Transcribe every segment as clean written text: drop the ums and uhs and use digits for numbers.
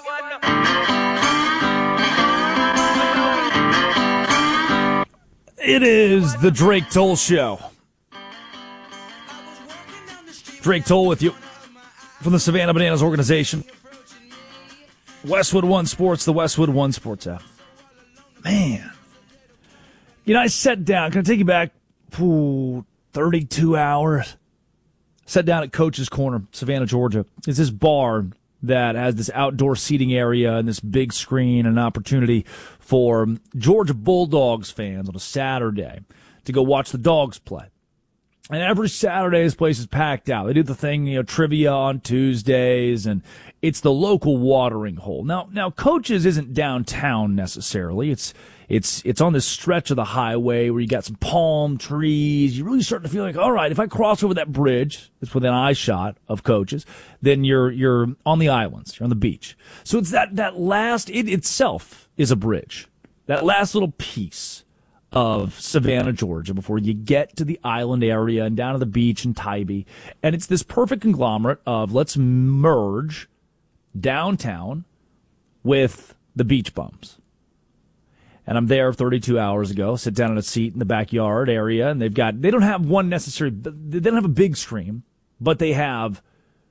It is the Drake Toll Show. Drake Toll with you from the Savannah Bananas organization. Westwood One Sports, the Westwood One Sports app. Man. You know, I sat down. Can I take you back 32 hours? Sat down at Coach's Corner, Savannah, Georgia. It's this bar that has this outdoor seating area and this big screen and an opportunity for Georgia Bulldogs fans on a Saturday to go watch the Dogs play. And every Saturday, this place is packed out. They do the thing, trivia on Tuesdays, and it's the local watering hole. Now, Coach's isn't downtown necessarily. It's on this stretch of the highway where you got some palm trees. You're really starting to feel like, all right, if I cross over that bridge, it's within eye shot of Coach's, then you're on the islands, you're on the beach. So it's that last, it itself is a bridge. That last little piece of Savannah, Georgia, before you get to the island area and down to the beach in Tybee. And it's this perfect conglomerate of let's merge downtown with the beach bums. And I'm there 32 hours ago, sit down in a seat in the backyard area, and they don't have they don't have a big screen, but they have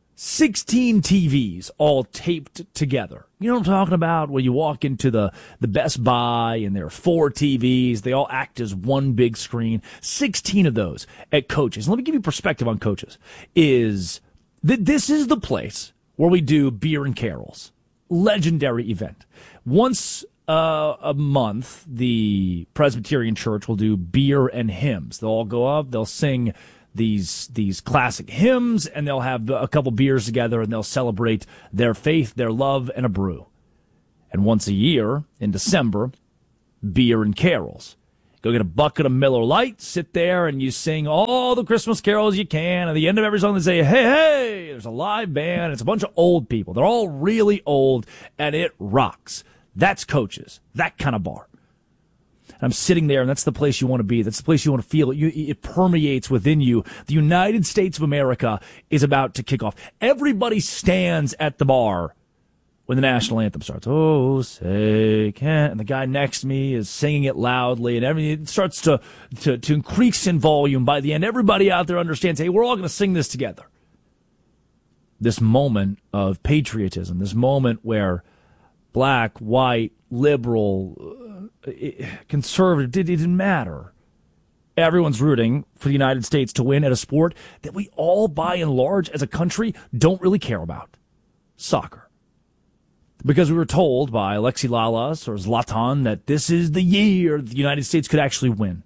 16 TVs all taped together. You know what I'm talking about? Where you walk into the Best Buy and there are 4 TVs. They all act as one big screen. 16 of those at Coach's. And let me give you perspective on Coach's. This is the place where we do beer and carols. Legendary event. Once a month, the Presbyterian Church will do beer and hymns. They'll all go up, they'll sing these classic hymns, and they'll have a couple beers together, and they'll celebrate their faith, their love, and a brew. And once a year, in December, beer and carols. Go get a bucket of Miller Lite, sit there, and you sing all the Christmas carols you can. At the end of every song, they say, hey, hey, there's a live band. It's a bunch of old people. They're all really old, and it rocks. That's Coach's, that kind of bar. I'm sitting there, and that's the place you want to be. That's the place you want to feel. It permeates within you. The United States of America is about to kick off. Everybody stands at the bar when the national anthem starts. Oh, say can't. And the guy next to me is singing it loudly, and everything it starts to increase in volume. By the end, everybody out there understands, hey, we're all going to sing this together. This moment of patriotism, this moment where black, white, liberal, conservative, it didn't matter. Everyone's rooting for the United States to win at a sport that we all, by and large, as a country, don't really care about. Soccer. Because we were told by Alexi Lalas or Zlatan that this is the year the United States could actually win.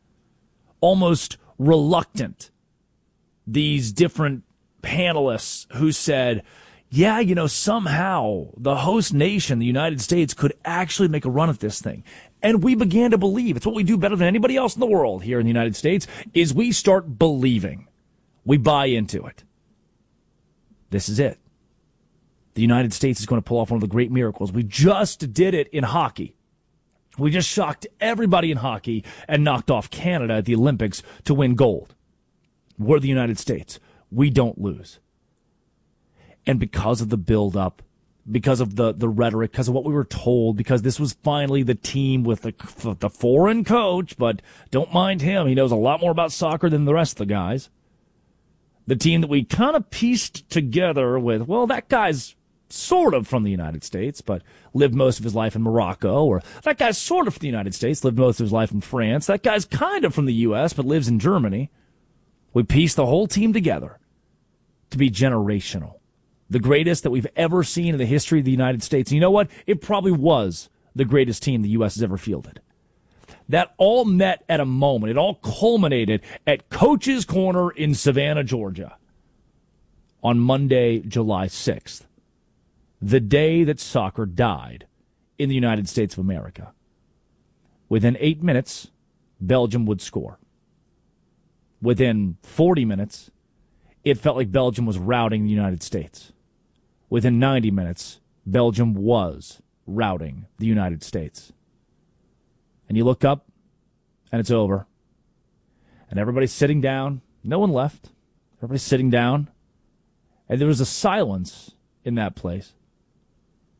Almost reluctant, these different panelists who said, yeah, somehow the host nation, the United States, could actually make a run at this thing. And we began to believe. It's what we do better than anybody else in the world here in the United States, is we start believing. We buy into it. This is it. The United States is going to pull off one of the great miracles. We just did it in hockey. We just shocked everybody in hockey and knocked off Canada at the Olympics to win gold. We're the United States. We don't lose. And because of the build-up, because of the rhetoric, because of what we were told, because this was finally the team with the foreign coach, but don't mind him. He knows a lot more about soccer than the rest of the guys. The team that we kind of pieced together with, well, that guy's sort of from the United States, but lived most of his life in Morocco, or that guy's sort of from the United States, lived most of his life in France. That guy's kind of from the U.S., but lives in Germany. We pieced the whole team together to be generational. The greatest that we've ever seen in the history of the United States. And you know what? It probably was the greatest team the U.S. has ever fielded. That all met at a moment. It all culminated at Coach's Corner in Savannah, Georgia on Monday, July 6th, the day that soccer died in the United States of America. Within 8 minutes, Belgium would score. Within 40 minutes, it felt like Belgium was routing the United States. Within 90 minutes, Belgium was routing the United States. And you look up, and it's over. And everybody's sitting down. No one left. Everybody's sitting down. And there was a silence in that place.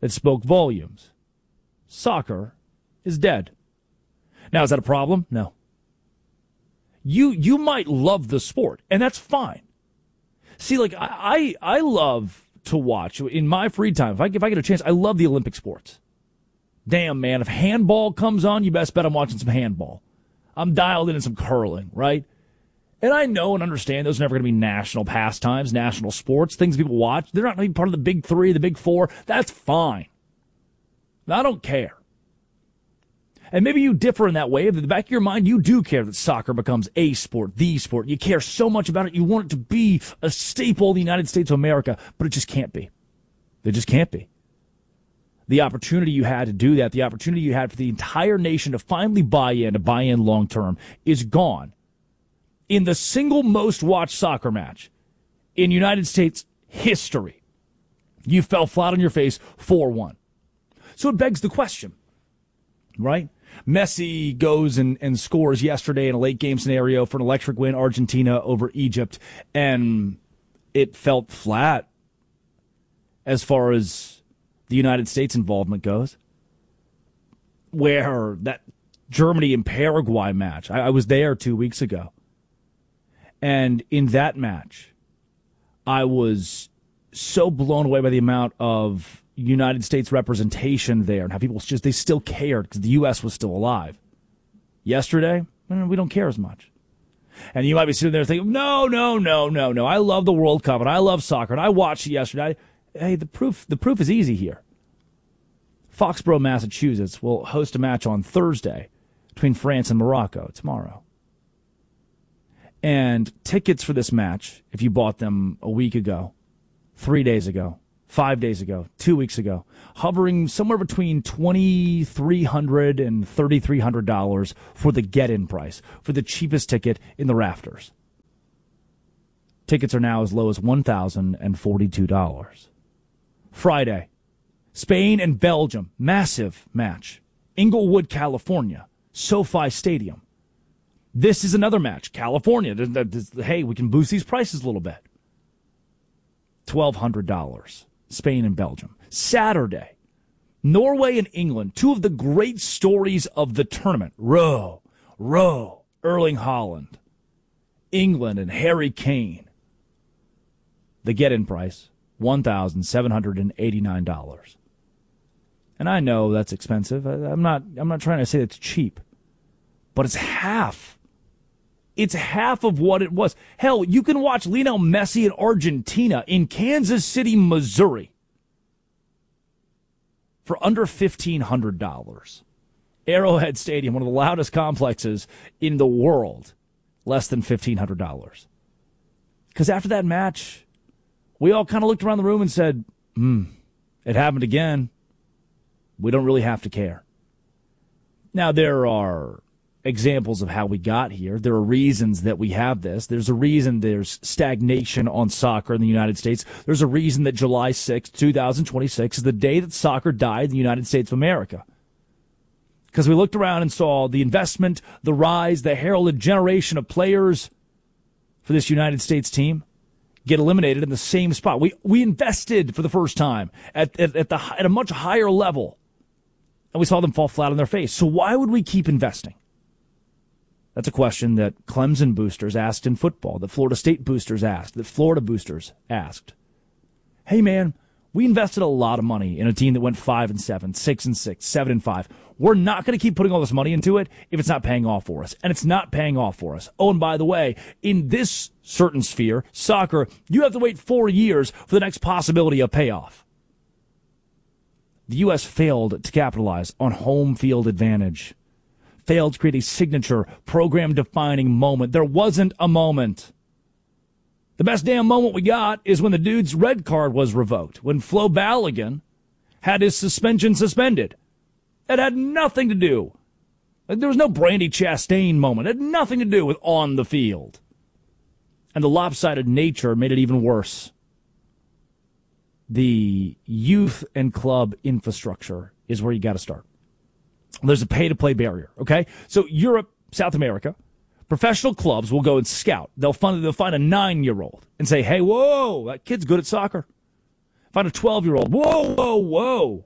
that spoke volumes. Soccer is dead. Now, is that a problem? No. You might love the sport, and that's fine. See, like, I love to watch, in my free time, if I get a chance, I love the Olympic sports. Damn, man, if handball comes on, you best bet I'm watching some handball. I'm dialed in some curling, right? And I know and understand those are never going to be national pastimes, national sports, things people watch. They're not going to be part of the big three, the big four. That's fine. I don't care. And maybe you differ in that way. In the back of your mind, you do care that soccer becomes a sport, the sport. You care so much about it. You want it to be a staple of the United States of America, but it just can't be. It just can't be. The opportunity you had to do that, the opportunity you had for the entire nation to finally buy in long term, is gone. In the single most watched soccer match in United States history, you fell flat on your face 4-1. So it begs the question, right? Messi goes and scores yesterday in a late game scenario for an electric win, Argentina over Egypt, and it felt flat as far as the United States involvement goes. Where that Germany and Paraguay match, I was there 2 weeks ago. And in that match, I was so blown away by the amount of United States representation there and how people they still cared because the U.S. was still alive. Yesterday, we don't care as much. And you might be sitting there thinking, no. I love the World Cup and I love soccer and I watched it yesterday. Hey, the proof is easy here. Foxborough, Massachusetts will host a match on Thursday between France and Morocco tomorrow. And tickets for this match, if you bought them a week ago, 3 days ago, 5 days ago, 2 weeks ago, hovering somewhere between $2,300 and $3,300 for the get-in price, for the cheapest ticket in the rafters. Tickets are now as low as $1,042. Friday, Spain and Belgium, massive match. Inglewood, California, SoFi Stadium. This is another match. California. Hey, we can boost these prices a little bit. $1,200. Spain and Belgium. Saturday, Norway and England. Two of the great stories of the tournament. Row, Erling Haaland. England and Harry Kane. The get-in price, $1,789. And I know that's expensive. I'm not trying to say it's cheap. But it's half. It's half of what it was. Hell, you can watch Lionel Messi in Argentina in Kansas City, Missouri for under $1,500. Arrowhead Stadium, one of the loudest complexes in the world, less than $1,500. Because after that match, we all kind of looked around the room and said, it happened again. We don't really have to care. Now, there are examples of how we got here. There are reasons that we have this. There's a reason there's stagnation on soccer in the United States. There's a reason that July 6th, 2026 is the day that soccer died in the United States of America. Because we looked around and saw the investment, the rise, the heralded generation of players for this United States team get eliminated in the same spot. We invested for the first time at a much higher level, and we saw them fall flat on their face. So why would we keep investing? That's a question that Clemson boosters asked in football, that Florida State boosters asked, that Florida boosters asked. Hey, man, we invested a lot of money in a team that went 5-7, 6-6, 7-5. We're not going to keep putting all this money into it if it's not paying off for us. And it's not paying off for us. Oh, and by the way, in this certain sphere, soccer, you have to wait 4 years for the next possibility of payoff. The U.S. failed to capitalize on home field advantage. Failed to create a signature program-defining moment. There wasn't a moment. The best damn moment we got is when the dude's red card was revoked, when Flo Balogun had his suspension suspended. It had nothing to do. There was no Brandy Chastain moment. It had nothing to do with on the field. And the lopsided nature made it even worse. The youth and club infrastructure is where you got to start. There's a pay-to-play barrier, okay? So Europe, South America, professional clubs will go and scout. They'll find a 9-year-old and say, hey, whoa, that kid's good at soccer. Find a 12-year-old. Whoa.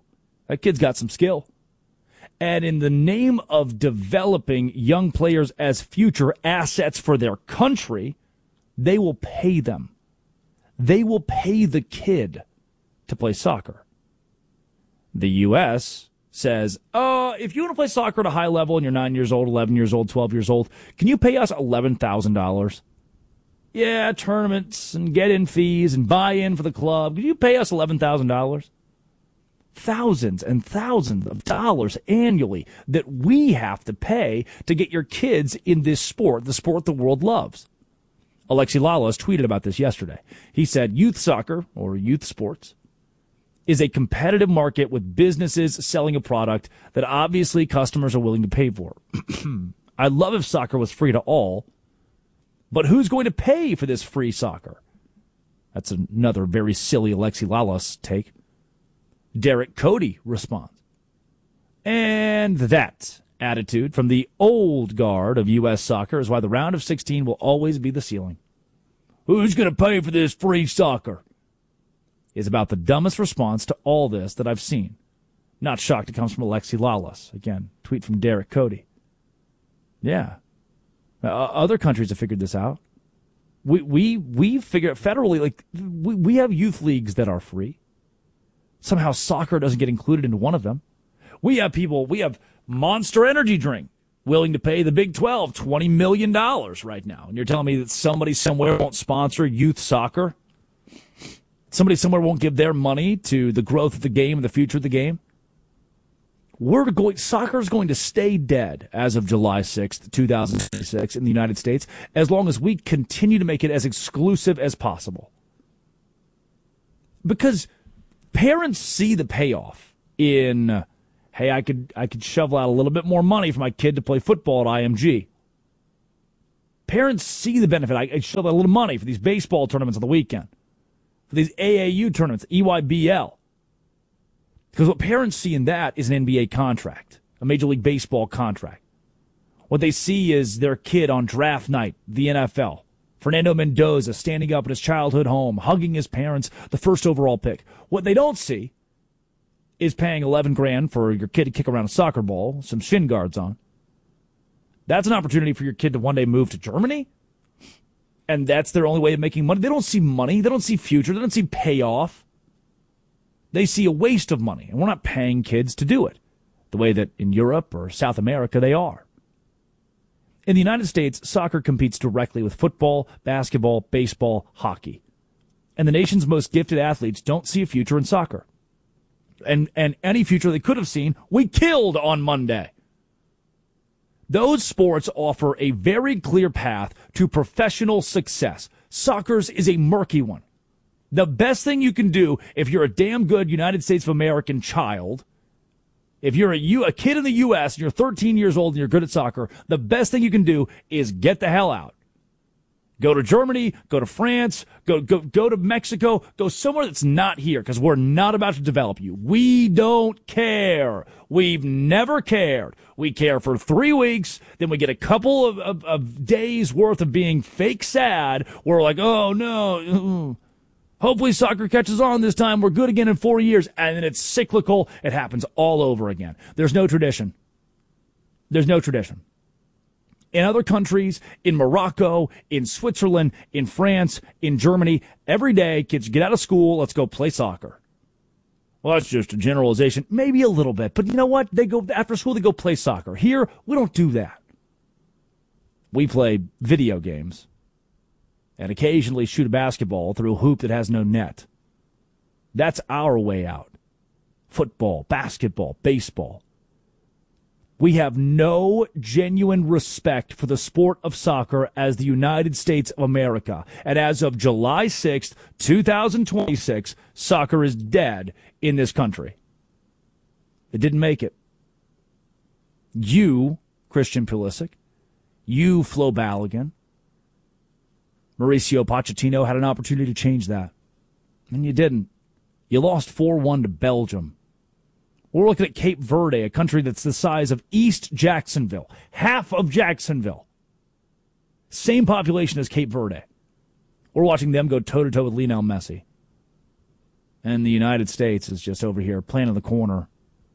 That kid's got some skill. And in the name of developing young players as future assets for their country, they will pay them. They will pay the kid to play soccer. The U.S. says, if you want to play soccer at a high level and you're 9 years old, 11 years old, 12 years old, can you pay us $11,000? Yeah, tournaments and get-in fees and buy-in for the club. Can you pay us $11,000? Thousands and thousands of dollars annually that we have to pay to get your kids in this sport, the sport the world loves. Alexi Lalas tweeted about this yesterday. He said, youth soccer, or youth sports, is a competitive market with businesses selling a product that obviously customers are willing to pay for. I'd love if soccer was free to all, but who's going to pay for this free soccer? That's another very silly Alexi Lalas take. Derek Cody responds. And that attitude from the old guard of U.S. soccer is why the round of 16 will always be the ceiling. Who's going to pay for this free soccer? Is about the dumbest response to all this that I've seen. Not shocked it comes from Alexi Lalas. Again, tweet from Derek Cody. Yeah. Other countries have figured this out. We figure federally, like, we have youth leagues that are free. Somehow soccer doesn't get included into one of them. We have Monster Energy drink willing to pay the Big 12 $20 million right now. And you're telling me that somebody somewhere won't sponsor youth soccer? Somebody somewhere won't give their money to the growth of the game and the future of the game? Soccer is going to stay dead as of July 6th, 2006 in the United States, as long as we continue to make it as exclusive as possible. Because parents see the payoff in, hey, I could shovel out a little bit more money for my kid to play football at IMG. Parents see the benefit. I shovel out a little money for these baseball tournaments on the weekend, for these AAU tournaments, EYBL. Because what parents see in that is an NBA contract, a Major League Baseball contract. What they see is their kid on draft night, the NFL. Fernando Mendoza standing up at his childhood home, hugging his parents, the first overall pick. What they don't see is paying $11,000 for your kid to kick around a soccer ball, some shin guards on. That's an opportunity for your kid to one day move to Germany, and that's their only way of making money. They don't see money. They don't see future. They don't see payoff. They see a waste of money, and we're not paying kids to do it the way that in Europe or South America they are. In the United States, soccer competes directly with football, basketball, baseball, hockey. And the nation's most gifted athletes don't see a future in soccer. And any future they could have seen, we killed on Monday. Those sports offer a very clear path to professional success. Soccer's is a murky one. The best thing you can do if you're a damn good United States of American child, if you're a kid in the U.S. and you're 13 years old and you're good at soccer, the best thing you can do is get the hell out. Go to Germany, go to France, go to Mexico, go somewhere that's not here, because we're not about to develop you. We don't care. We've never cared. We care for 3 weeks, then we get a couple of days worth of being fake sad. We're like, oh no, hopefully soccer catches on this time. We're good again in 4 years. And then it's cyclical. It happens all over again. There's no tradition. There's no tradition. In other countries, in Morocco, in Switzerland, in France, in Germany, every day kids get out of school, let's go play soccer. Well, that's just a generalization. Maybe a little bit. But you know what? They go after school, they go play soccer. Here, we don't do that. We play video games and occasionally shoot a basketball through a hoop that has no net. That's our way out. Football, basketball, baseball. We have no genuine respect for the sport of soccer as the United States of America. And as of July 6th, 2026, soccer is dead in this country. It didn't make it. You, Christian Pulisic, you, Flo Balogun, Mauricio Pochettino had an opportunity to change that. And you didn't. You lost 4-1 to Belgium. We're looking at Cape Verde, a country that's the size of East Jacksonville, half of Jacksonville. Same population as Cape Verde. We're watching them go toe-to-toe with Lionel Messi. And the United States is just over here playing in the corner,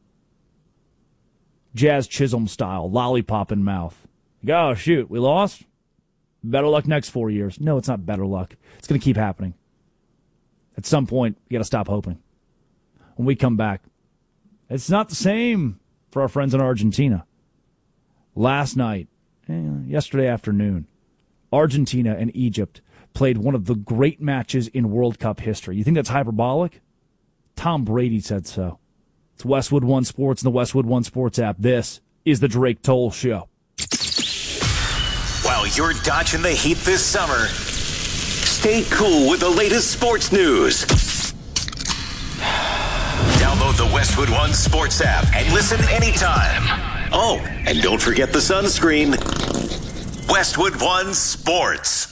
Jazz Chisholm style, lollipop in mouth. Oh, shoot, we lost? Better luck next 4 years. No, it's not better luck. It's going to keep happening. At some point, you got to stop hoping. When we come back, it's not the same for our friends in Argentina. Last night, yesterday afternoon, Argentina and Egypt played one of the great matches in World Cup history. You think that's hyperbolic? Tom Brady said so. It's Westwood One Sports and the Westwood One Sports app. This is the Drake Toll Show. While you're dodging the heat this summer, stay cool with the latest sports news. Download the Westwood One Sports app and listen anytime. Oh, and don't forget the sunscreen. Westwood One Sports.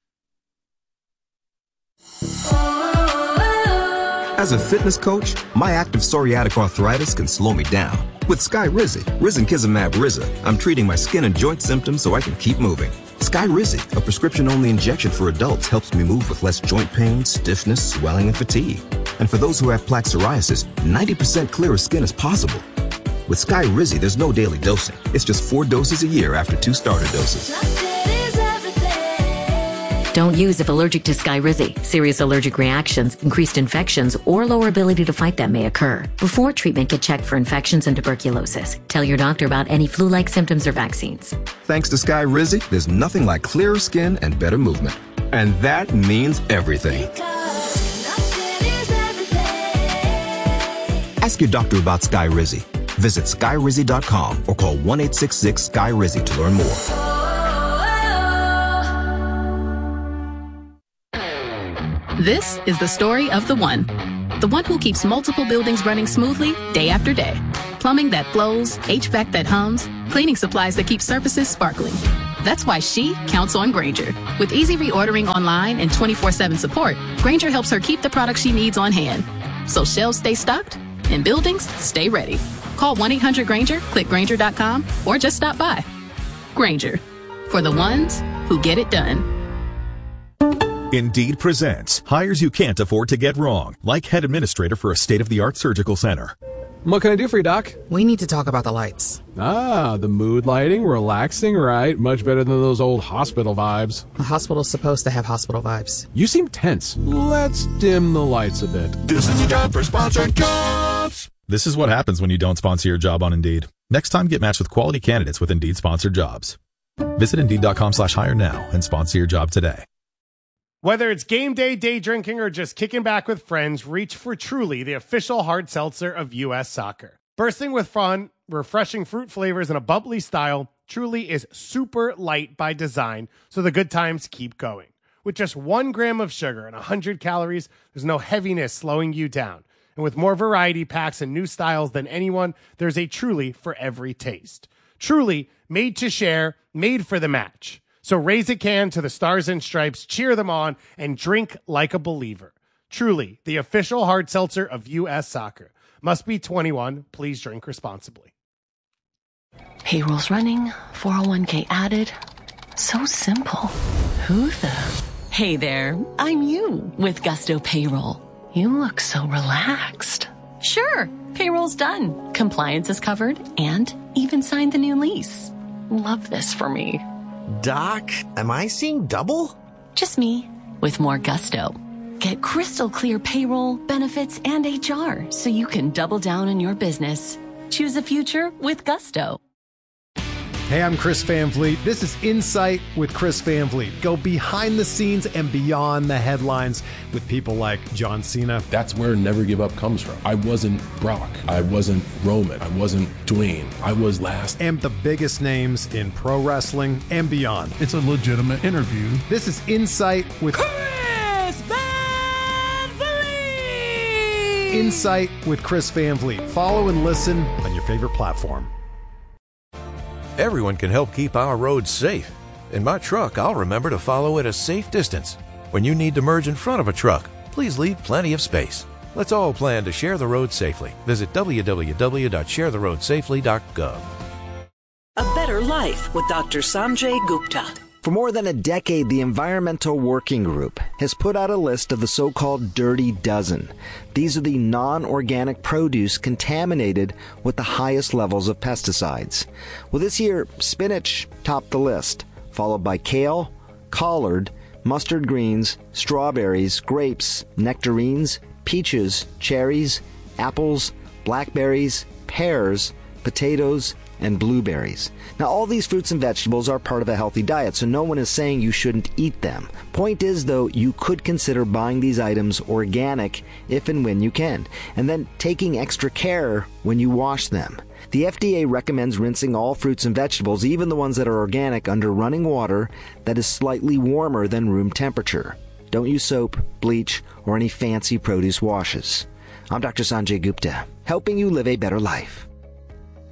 As a fitness coach, my active psoriatic arthritis can slow me down. With Skyrizi, risankizumab Riza, I'm treating my skin and joint symptoms so I can keep moving. Skyrizi, a prescription-only injection for adults, helps me move with less joint pain, stiffness, swelling, and fatigue. And for those who have plaque psoriasis, 90% clearer skin is possible. With Skyrizi, there's no daily dosing. It's just 4 doses a year after 2 starter doses. Don't use if allergic to Skyrizi. Serious allergic reactions, increased infections, or lower ability to fight them may occur. Before treatment, get checked for infections and tuberculosis. Tell your doctor about any flu-like symptoms or vaccines. Thanks to Skyrizi, there's nothing like clearer skin and better movement. And that means everything. Ask your doctor about Skyrizi. Visit Skyrizi.com or call 1-866-SKY-RIZI to learn more. This is the story of the one who keeps multiple buildings running smoothly day after day. Plumbing that flows, HVAC that hums, cleaning supplies that keep surfaces sparkling. That's why she counts on Grainger. With easy reordering online and 24/7 support, Grainger helps her keep the products she needs on hand. So shelves stay stocked and buildings stay ready. Call 1-800-GRAINGER, click Grainger.com, or just stop by. Grainger, for the ones who get it done. Indeed presents hires you can't afford to get wrong, like head administrator for a state-of-the-art surgical center. What can I do for you, Doc? We need to talk about the lights. Ah, the mood lighting, relaxing, right? Much better than those old hospital vibes. A hospital's supposed to have hospital vibes. You seem tense. Let's dim the lights a bit. This is a job for sponsored jobs. This is what happens when you don't sponsor your job on Indeed. Next time, get matched with quality candidates with Indeed sponsored jobs. Visit Indeed.com/hire now and sponsor your job today. Whether it's game day, day drinking, or just kicking back with friends, reach for Truly, the official hard seltzer of U.S. Soccer. Bursting with fun, refreshing fruit flavors, and a bubbly style, Truly is super light by design, so the good times keep going. With just 1 gram of sugar and 100 calories, there's no heaviness slowing you down. And with more variety packs and new styles than anyone, there's a Truly for every taste. Truly, made to share, made for the match. So raise a can to the Stars and Stripes, cheer them on, and drink like a believer. Truly, the official hard seltzer of U.S. Soccer. Must be 21. Please drink responsibly. Payroll's running, 401k added. So simple. Who the? Hey there, I'm you with Gusto Payroll. You look so relaxed. Sure, payroll's done. Compliance is covered and even signed the new lease. Love this for me. Doc, am I seeing double? Just me, with more gusto. Get crystal clear payroll, benefits, and HR so you can double down on your business. Choose a future with gusto. Hey, I'm Chris Van Vliet. This is Insight with Chris Van Vliet. Go behind the scenes and beyond the headlines with people like John Cena. That's where Never Give Up comes from. I wasn't Brock. I wasn't Roman. I wasn't Dwayne. I was last. And the biggest names in pro wrestling and beyond. It's a legitimate interview. This is Insight with Chris Van Vliet. Insight with Chris Van Vliet. Follow and listen on your favorite platform. Everyone can help keep our roads safe. In my truck, I'll remember to follow at a safe distance. When you need to merge in front of a truck, please leave plenty of space. Let's all plan to share the road safely. Visit www.sharetheroadsafely.gov. A better life with Dr. Sanjay Gupta. For more than a decade, the Environmental Working Group has put out a list of the so-called Dirty Dozen. These are the non-organic produce contaminated with the highest levels of pesticides. Well, this year, spinach topped the list, followed by kale, collard, mustard greens, strawberries, grapes, nectarines, peaches, cherries, apples, blackberries, pears, potatoes, and blueberries. Now, all these fruits and vegetables are part of a healthy diet, so no one is saying you shouldn't eat them. Point is, though, you could consider buying these items organic if and when you can, and then taking extra care when you wash them. The FDA recommends rinsing all fruits and vegetables, even the ones that are organic, under running water that is slightly warmer than room temperature. Don't use soap, bleach, or any fancy produce washes. I'm Dr. Sanjay Gupta, helping you live a better life.